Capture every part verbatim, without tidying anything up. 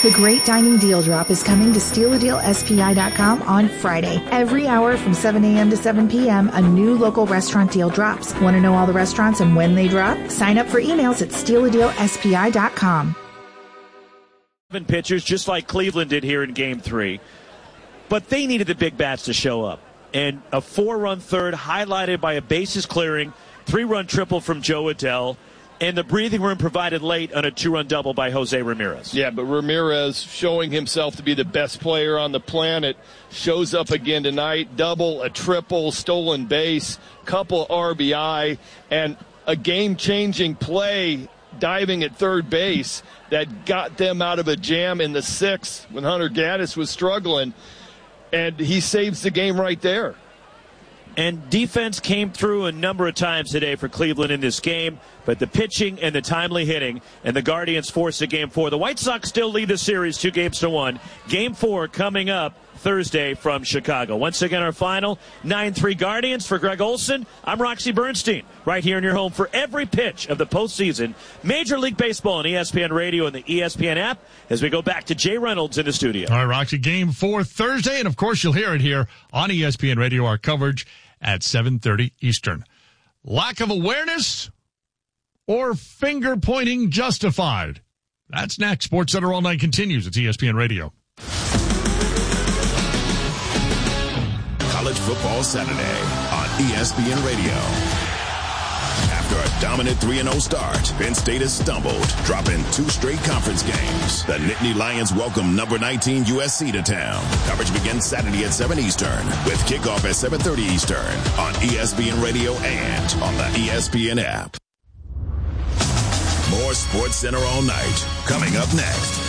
The Great Dining Deal Drop is coming to steal a deal S P I dot com on Friday. Every hour from seven a.m. to seven p.m., a new local restaurant deal drops. Want to know all the restaurants and when they drop? Sign up for emails at steal a deal S P I dot com. Seven pitchers, just like Cleveland did here in Game three. But they needed the big bats to show up. And a four-run third highlighted by a bases clearing, three-run triple from Joe Adell, and the breathing room provided late on a two-run double by Jose Ramirez. Yeah, but Ramirez showing himself to be the best player on the planet shows up again tonight. Double, a triple, stolen base, couple R B I, and a game-changing play diving at third base that got them out of a jam in the sixth when Hunter Gaddis was struggling, and he saves the game right there. And defense came through a number of times today for Cleveland in this game, but the pitching and the timely hitting, and the Guardians forced a game four. The White Sox still lead the series two games to one. Game four coming up Thursday from Chicago. Once again, our final, nine three Guardians. For Greg Olson, I'm Roxy Bernstein, right here in your home for every pitch of the postseason. Major League Baseball on E S P N Radio and the E S P N app as we go back to Jay Reynolds in the studio. All right, Roxy, game four Thursday, and of course you'll hear it here on E S P N Radio, our coverage at seven thirty Eastern. Lack of awareness or finger-pointing justified? That's next. SportsCenter All Night continues. It's E S P N Radio. College Football Saturday on E S P N Radio. After a dominant three and oh start, Penn State has stumbled, dropping two straight conference games. The Nittany Lions welcome number nineteen U S C to town. Coverage begins Saturday at seven Eastern, with kickoff at seven thirty Eastern on E S P N Radio and on the E S P N app. More SportsCenter All Night coming up next.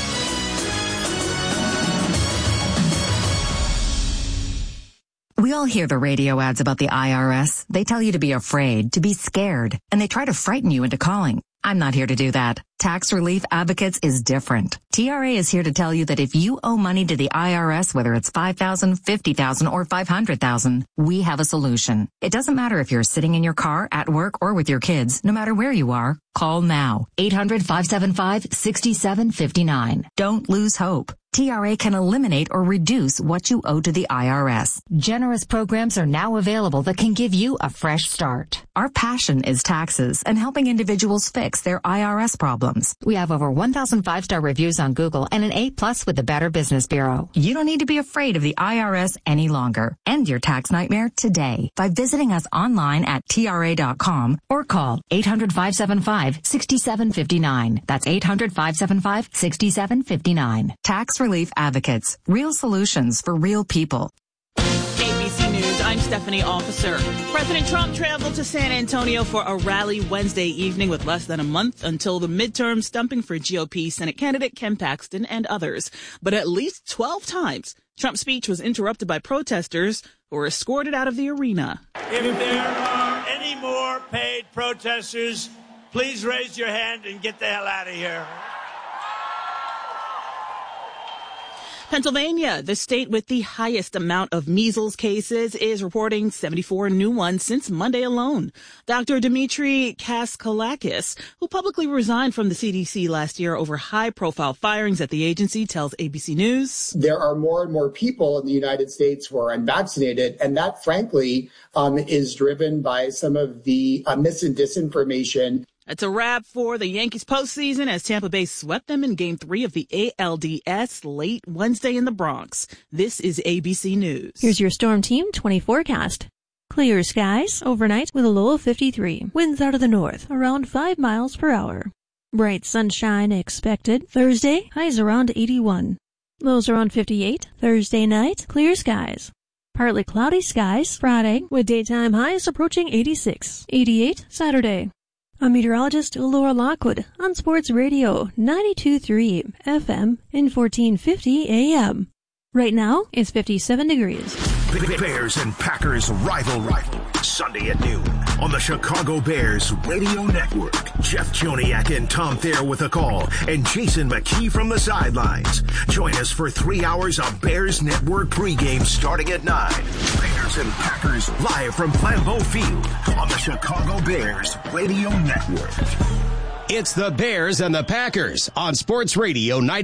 We all hear the radio ads about the I R S. They tell you to be afraid, to be scared, and they try to frighten you into calling. I'm not here to do that. Tax Relief Advocates is different. T R A is here to tell you that if you owe money to the I R S, whether it's five thousand dollars, fifty thousand dollars, or five hundred thousand dollars, we have a solution. It doesn't matter if you're sitting in your car, at work, or with your kids. No matter where you are, call now. eight hundred, five seven five, six seven five nine. Don't lose hope. T R A can eliminate or reduce what you owe to the I R S. Generous programs are now available that can give you a fresh start. Our passion is taxes and helping individuals fix their I R S problems. We have over one thousand five-star reviews on Google and an A plus with the Better Business Bureau. You don't need to be afraid of the I R S any longer. End your tax nightmare today by visiting us online at T R A dot com or call eight hundred, five seven five, six seven five nine. That's eight hundred, five seven five, six seven five nine. Tax Relief Advocates. Real solutions for real people. A B C News, I'm Stephanie Officer. President Trump traveled to San Antonio for a rally Wednesday evening with less than a month until the midterm, stumping for G O P Senate candidate Ken Paxton and others. But at least twelve times, Trump's speech was interrupted by protesters who were escorted out of the arena. If there are any more paid protesters, please raise your hand and get the hell out of here. Pennsylvania, the state with the highest amount of measles cases, is reporting seventy-four new ones since Monday alone. Doctor Dimitri Kaskalakis, who publicly resigned from the C D C last year over high-profile firings at the agency, tells A B C News. There are more and more people in the United States who are unvaccinated, and that, frankly, um, is driven by some of the uh, mis and disinformation. It's a wrap for the Yankees postseason as Tampa Bay swept them in Game three of the A L D S late Wednesday in the Bronx. This is A B C News. Here's your Storm Team twenty forecast. Clear skies overnight with a low of fifty-three. Winds out of the north around five miles per hour. Bright sunshine expected. Thursday, highs around eighty-one. Lows around fifty-eight. Thursday night, clear skies. Partly cloudy skies Friday with daytime highs approaching eighty-six. eighty-eight Saturday. I'm meteorologist Laura Lockwood on Sports Radio ninety-two point three F M and fourteen fifty A M. Right now, it's fifty-seven degrees. Bears and Packers rivalry. Sunday at noon on the Chicago Bears Radio Network. Jeff Joniak and Tom Thayer with a call and Jason McKee from the sidelines. Join us for three hours of Bears Network pregame starting at nine. Bears and Packers live from Lambeau Field on the Chicago Bears Radio Network. It's the Bears and the Packers on Sports Radio ninety.